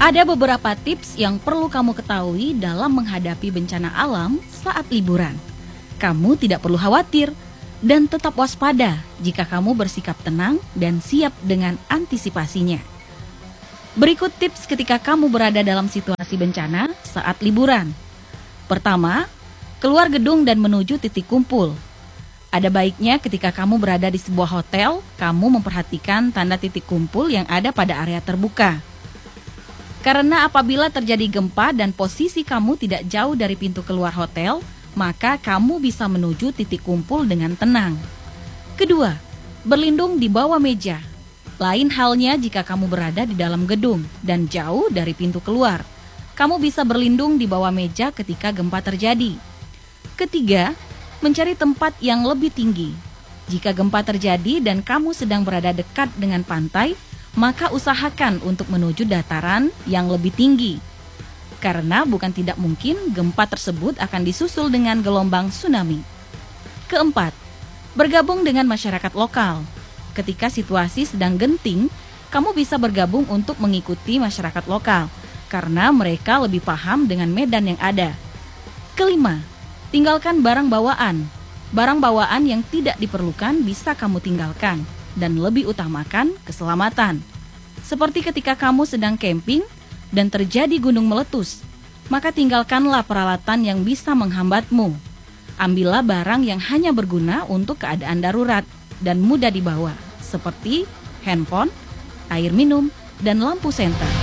Ada beberapa tips yang perlu kamu ketahui dalam menghadapi bencana alam saat liburan. Kamu tidak perlu khawatir dan tetap waspada jika kamu bersikap tenang dan siap dengan antisipasinya. Berikut tips ketika kamu berada dalam situasi bencana saat liburan. Pertama, keluar gedung dan menuju titik kumpul. Ada baiknya ketika kamu berada di sebuah hotel, kamu memperhatikan tanda titik kumpul yang ada pada area terbuka. Karena apabila terjadi gempa dan posisi kamu tidak jauh dari pintu keluar hotel, maka kamu bisa menuju titik kumpul dengan tenang. Kedua, berlindung di bawah meja. Lain halnya jika kamu berada di dalam gedung dan jauh dari pintu keluar. Kamu bisa berlindung di bawah meja ketika gempa terjadi. Ketiga, mencari tempat yang lebih tinggi. Jika gempa terjadi dan kamu sedang berada dekat dengan pantai, maka usahakan untuk menuju dataran yang lebih tinggi. Karena bukan tidak mungkin gempa tersebut akan disusul dengan gelombang tsunami. Keempat, bergabung dengan masyarakat lokal. Ketika situasi sedang genting, kamu bisa bergabung untuk mengikuti masyarakat lokal, karena mereka lebih paham dengan medan yang ada. Kelima, tinggalkan barang bawaan. Barang bawaan yang tidak diperlukan bisa kamu tinggalkan, dan lebih utamakan keselamatan. Seperti ketika kamu sedang camping dan terjadi gunung meletus, maka tinggalkanlah peralatan yang bisa menghambatmu. Ambillah barang yang hanya berguna untuk keadaan darurat dan mudah dibawa, seperti handphone, air minum, dan lampu senter.